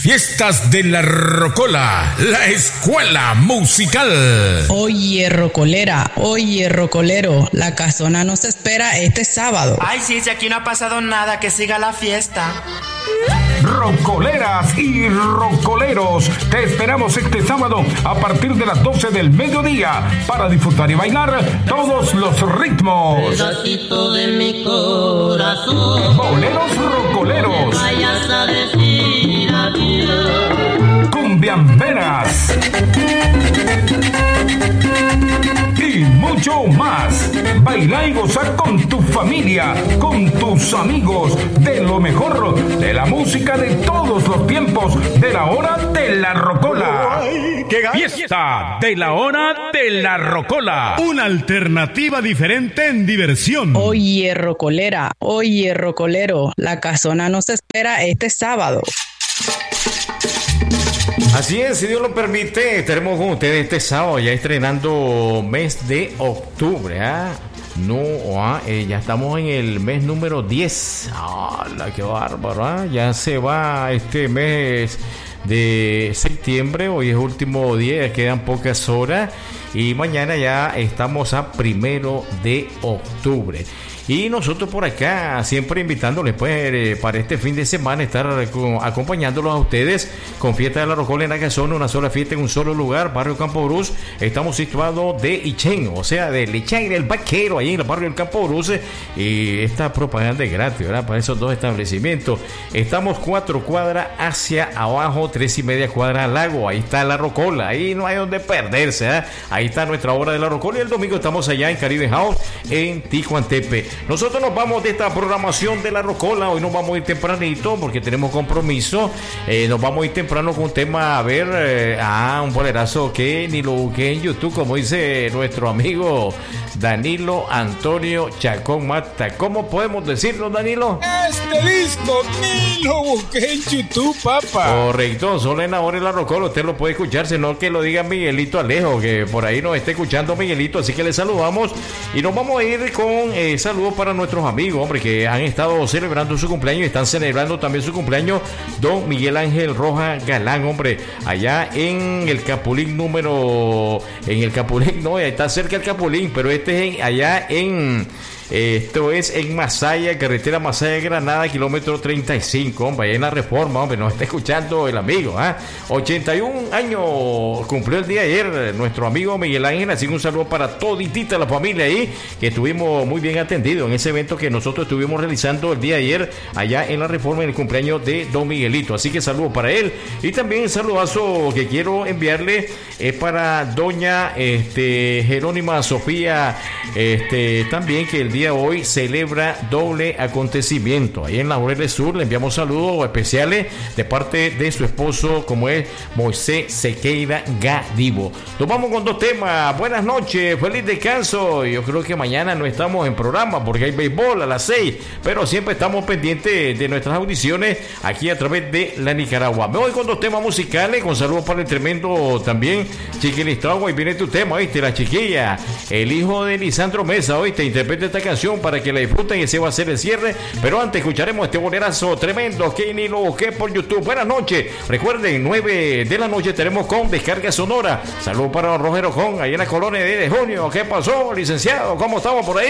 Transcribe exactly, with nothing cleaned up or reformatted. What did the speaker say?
Fiestas de la Rocola, la escuela musical. Oye, rocolera, oye, rocolero, la casona nos espera este sábado. Ay, sí, si aquí no ha pasado nada, que siga la fiesta. Rocoleras y rocoleros, te esperamos este sábado a partir de las doce del mediodía para disfrutar y bailar todos los ritmos. Pedacito de mi corazón, boleros rocoleros, vayas a decir adiós. Cumbiamberas y mucho más. Baila y goza con tu familia, con tus amigos, de lo mejor de la música de todos los tiempos, de la hora de la rocola. Fiesta de la hora de la rocola. Una alternativa diferente en diversión. Oye, rocolera, oye, rocolero, la casona nos espera este sábado. Así es, si Dios lo permite, estaremos con ustedes este sábado, ya estrenando mes de octubre, ¿ah? No, ah, eh, ya estamos en el mes número diez. ¡Ah, qué bárbaro! ¿Ah? Ya se va este mes de septiembre, hoy es último día, ya quedan pocas horas y mañana ya estamos a primero de octubre. Y nosotros por acá siempre invitándoles pues eh, para este fin de semana estar con, acompañándolos a ustedes con Fiesta de la Rocola en la Casona, una sola fiesta en un solo lugar, barrio Campo Brus. Estamos situados de Ichen, o sea, de Lechaire, el Vaquero, ahí en el barrio del Campo Brus. Y esta propaganda es gratis, ¿verdad? Para esos dos establecimientos. Estamos cuatro cuadras hacia abajo, tres y media cuadras al lago. Ahí está la Rocola, ahí no hay donde perderse, ¿eh? Ahí está nuestra hora de la Rocola. Y el domingo estamos allá en Caribe House, en Tijuantepe. Nosotros nos vamos de esta programación de la Rocola. Hoy nos vamos a ir tempranito porque tenemos compromiso. Eh, nos vamos a ir temprano con un tema, a ver, eh, ah, un bolerazo que ni lo busqué en YouTube, como dice nuestro amigo Danilo Antonio Chacón Mata. ¿Cómo podemos decirlo, Danilo? Este disco ni lo busqué en YouTube, papá. Correcto, solo en la hora de la Rocola usted lo puede escuchar, sino que lo diga Miguelito Alejo, que por ahí nos esté escuchando Miguelito, así que le saludamos y nos vamos a ir con eh, saludos para nuestros amigos, hombre, que han estado celebrando su cumpleaños y están celebrando también su cumpleaños. Don Miguel Ángel Rojas Galán, hombre, allá en el Capulín número, en el Capulín, no, ahí está cerca el Capulín, pero este es en, allá en esto es en Masaya, carretera Masaya Granada, kilómetro treinta y cinco, hombre, ahí en la Reforma, hombre, nos está escuchando el amigo, ¿ah? ochenta y un años cumplió el día de ayer nuestro amigo Miguel Ángel, así que un saludo para toditita la familia ahí, que estuvimos muy bien atendidos en ese evento que nosotros estuvimos realizando el día de ayer, allá en la Reforma, en el cumpleaños de Don Miguelito, así que saludo para él, y también el saludazo que quiero enviarle es para doña este, Jerónima Sofía, este, también que el día de hoy celebra doble acontecimiento. Ahí en la Laureles Sur le enviamos saludos especiales de parte de su esposo, como es Moisés Sequeira Gadivo. Nos vamos con dos temas. Buenas noches, feliz descanso. Yo creo que mañana no estamos en programa porque hay béisbol a las seis, pero siempre estamos pendientes de nuestras audiciones aquí a través de la Nicaragua. Me voy con dos temas musicales, con saludos para el tremendo también Chiquilistragua. Y viene tu tema, ¿oíste? La chiquilla, el hijo de Lisandro Mesa, ¿oíste? Interpreta esta canción para que la disfruten y ese va a ser el cierre, pero antes escucharemos este bolerazo tremendo que ni lo busqué por YouTube. Buenas noches, recuerden, nueve de la noche estaremos con Descarga Sonora. Saludos para Rogero Con, ahí en la colonia de Junio. ¿Qué pasó, licenciado? ¿Cómo estamos por ahí?